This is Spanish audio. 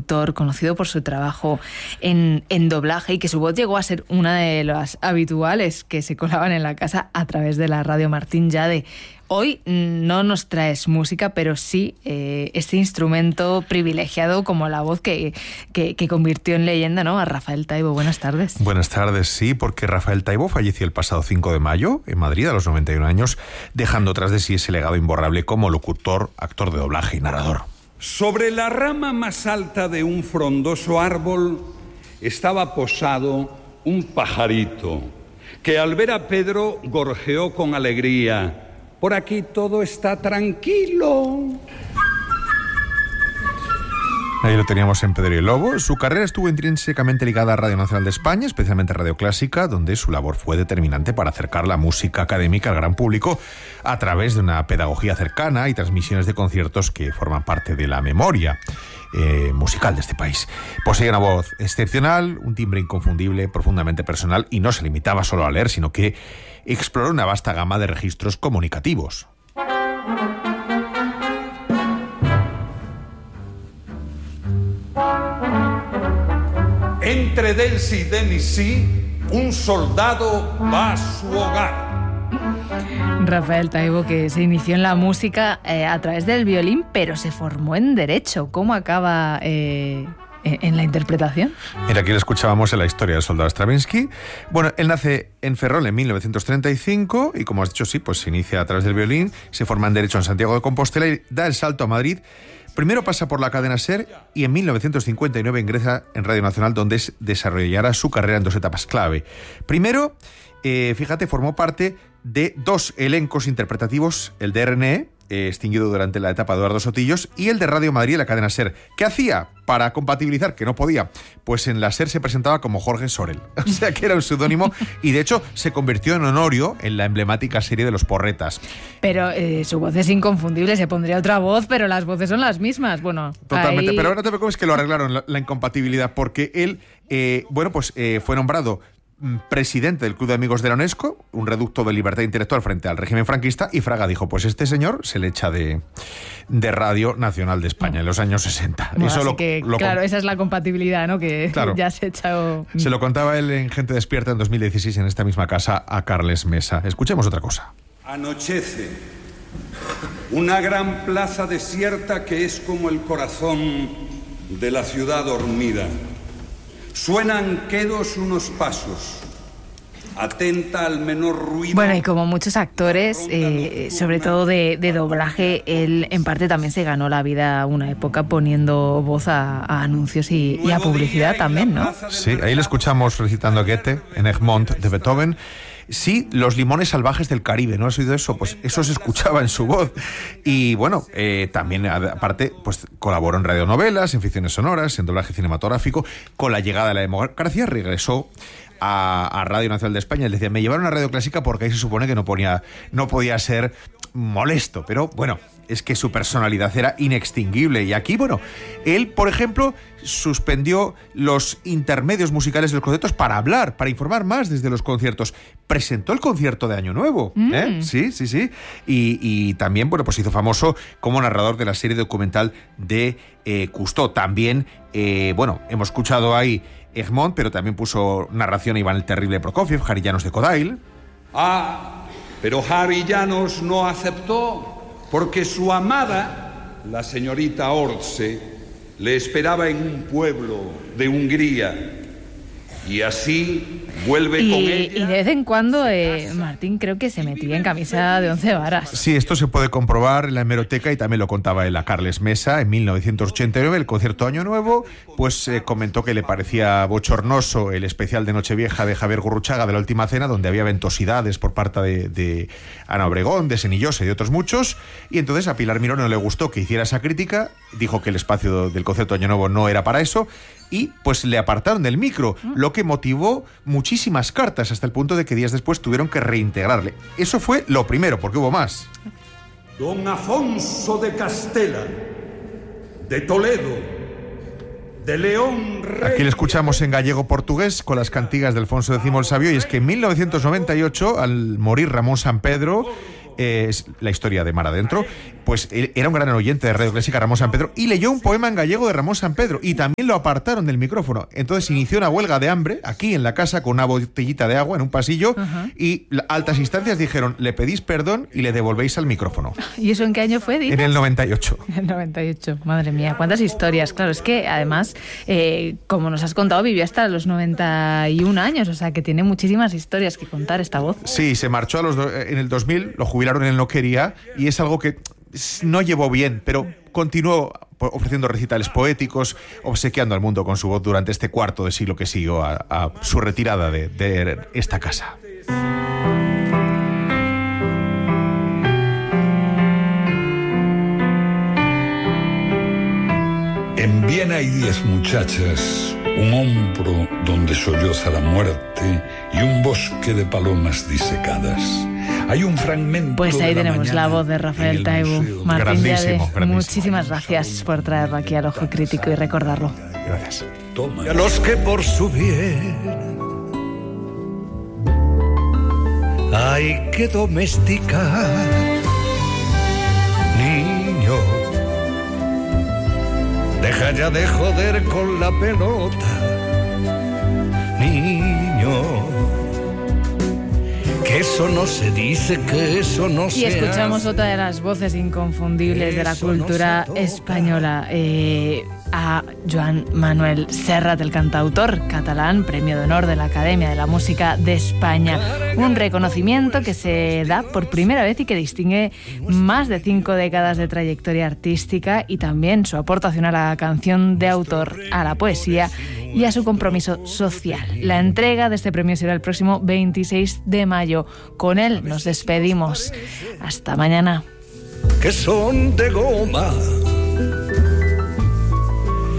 locutor, conocido por su trabajo en doblaje y que su voz llegó a ser una de las habituales que se colaban en la casa a través de la radio. Martín Yade, hoy no nos traes música, pero sí este instrumento privilegiado como la voz que convirtió en leyenda, ¿no?, a Rafael Taibo. Buenas tardes. Buenas tardes, sí, porque Rafael Taibo falleció el pasado 5 de mayo en Madrid a los 91 años, dejando tras de sí ese legado imborrable como locutor, actor de doblaje y narrador. Sobre la rama más alta de un frondoso árbol estaba posado un pajarito que al ver a Pedro gorjeó con alegría: por aquí todo está tranquilo. Ahí lo teníamos en Pedro y el Lobo. Su carrera estuvo intrínsecamente ligada a Radio Nacional de España, especialmente Radio Clásica, donde su labor fue determinante para acercar la música académica al gran público a través de una pedagogía cercana y transmisiones de conciertos que forman parte de la memoria musical de este país. Poseía una voz excepcional, un timbre inconfundible, profundamente personal, y no se limitaba solo a leer, sino que exploró una vasta gama de registros comunicativos. Entre Delsi y Denisí, un soldado va a su hogar. Rafael Taibo, que se inició en la música a través del violín, pero se formó en Derecho. ¿Cómo acaba en la interpretación? Mira, aquí lo escuchábamos en la historia del soldado Stravinsky. Bueno, él nace en Ferrol en 1935 y, como has dicho, sí, pues se inicia a través del violín, se forma en Derecho en Santiago de Compostela y da el salto a Madrid. Primero pasa por la cadena SER y en 1959 ingresa en Radio Nacional, donde desarrollará su carrera en dos etapas clave. Primero, fíjate, formó parte de dos elencos interpretativos, el de RNE, extinguido durante la etapa de Eduardo Sotillos, y el de Radio Madrid en la cadena SER. ¿Qué hacía para compatibilizar? Que no podía. Pues en la SER se presentaba como Jorge Sorel. O sea que era un seudónimo y de hecho se convirtió en Honorio en la emblemática serie de Los Porretas. Pero su voz es inconfundible, se pondría otra voz, pero las voces son las mismas. Bueno, totalmente, ahí... pero no te preocupes que lo arreglaron la incompatibilidad, porque él, fue nombrado presidente del Club de Amigos de la UNESCO, un reducto de libertad intelectual frente al régimen franquista, y Fraga dijo, pues este señor se le echa de Radio Nacional de España en los años 60. Bueno, eso claro, esa es la compatibilidad, ¿no? Que claro, ya se ha echado... Se lo contaba él en Gente Despierta en 2016 en esta misma casa a Carles Mesa. Escuchemos otra cosa. Anochece. Una gran plaza desierta que es como el corazón de la ciudad dormida. Suenan quedos unos pasos. Atenta al menor ruido. Bueno, y como muchos actores, sobre todo de doblaje, él en parte también se ganó la vida una época poniendo voz a anuncios y a publicidad también, ¿no? Sí, ahí le escuchamos recitando Goethe en Egmont de Beethoven. Sí, los limones salvajes del Caribe, ¿no has oído eso? Pues eso se escuchaba en su voz. Y bueno, también aparte, pues colaboró en radionovelas, en ficciones sonoras, en doblaje cinematográfico. Con la llegada de la democracia regresó a Radio Nacional de España. Él decía, me llevaron a Radio Clásica porque ahí se supone que no podía ser molesto, pero bueno, es que su personalidad era inextinguible. Y aquí, bueno, él, por ejemplo, suspendió los intermedios musicales de los conciertos para hablar, para informar más desde los conciertos. Presentó el concierto de Año Nuevo, Sí. Y también, bueno, pues hizo famoso como narrador de la serie documental de Cousteau. También, hemos escuchado ahí Egmont, pero también puso narración a Iván el Terrible Prokofiev, Harry Llanos de Kodail. Pero Harry Llanos no aceptó porque su amada, la señorita Orce, le esperaba en un pueblo de Hungría. Y así vuelve con ella. Y de vez en cuando, Martín, creo que se metía en camisa de 11 varas. Sí, esto se puede comprobar en la hemeroteca y también lo contaba él a Carles Mesa en 1989, el concierto Año Nuevo, pues comentó que le parecía bochornoso el especial de Nochevieja de Javier Gurruchaga de La Última Cena, donde había ventosidades por parte de Ana Obregón, de Senillosa y de otros muchos, y entonces a Pilar Miró no le gustó que hiciera esa crítica, dijo que el espacio del concierto Año Nuevo no era para eso, y pues le apartaron del micro, lo que motivó muchísimas cartas hasta el punto de que días después tuvieron que reintegrarle. Eso fue lo primero, porque hubo más. Don Afonso de Castela, de Toledo, de León Rey. Aquí le escuchamos en gallego-portugués con las cantigas de Alfonso X el Sabio, y es que en 1998, al morir Ramón Sampedro, es la historia de Mar Adentro, pues era un gran oyente de Radio Clásica, Ramón Sampedro, y leyó un poema en gallego de Ramón Sampedro, y también lo apartaron del micrófono. Entonces inició una huelga de hambre aquí en la casa con una botellita de agua en un pasillo, y altas instancias dijeron, le pedís perdón y le devolvéis al micrófono. ¿Y eso en qué año fue, dices? En el 98. En el 98, madre mía, cuántas historias. Claro, es que además, como nos has contado, vivió hasta los 91 años, o sea que tiene muchísimas historias que contar esta voz. Sí, se marchó en el 2000, lo jubilaron en No Quería, y es algo que no llevó bien, pero continuó ofreciendo recitales poéticos, obsequiando al mundo con su voz durante este cuarto de siglo que siguió a su retirada de esta casa. En Viena hay 10 muchachas, un hombro donde solloza la muerte y un bosque de palomas disecadas. Hay un fragmento. Pues ahí de tenemos la voz de Rafael Taibo. Martín Llade, muchísimas gracias por traerlo aquí al Ojo Crítico y recordarlo. Gracias. Toma. Y a los que por su bien hay que domesticar, niño, deja ya de joder con la pelota, niño. Que eso no se dice, que eso no se Y escuchamos hace. otra de las voces inconfundibles de la cultura española, a Joan Manuel Serrat, el cantautor catalán, premio de honor de la Academia de la Música de España. Un reconocimiento que se da por primera vez y que distingue más de 5 décadas de trayectoria artística y también su aportación a la canción de autor, a la poesía y a su compromiso social. La entrega de este premio será el próximo 26 de mayo. Con él nos despedimos. Hasta mañana. Que son de goma.